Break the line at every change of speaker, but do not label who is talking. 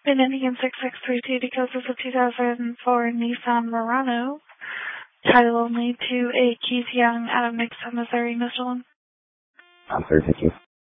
Been ending in 6632 because it's a 2004 Nissan Murano. Title only to a Keith Young out of Nixon, Missouri, Mr. One.
I'm sorry, thank you.